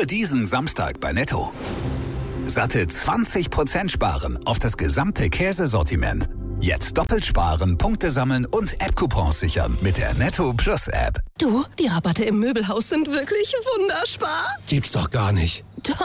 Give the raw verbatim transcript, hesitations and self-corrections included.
Nur diesen Samstag bei Netto. Satte zwanzig Prozent sparen auf das gesamte Käsesortiment. Jetzt doppelt sparen, Punkte sammeln und App-Coupons sichern mit der Netto Plus App. Du, die Rabatte im Möbelhaus sind wirklich wunderbar. Gibt's doch gar nicht.